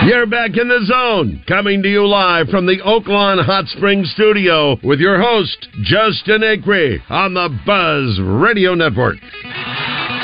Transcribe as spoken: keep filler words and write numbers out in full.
You're back in the zone, coming to you live from the Oaklawn Hot Springs studio with your host, Justin Acree, on the Buzz Radio Network.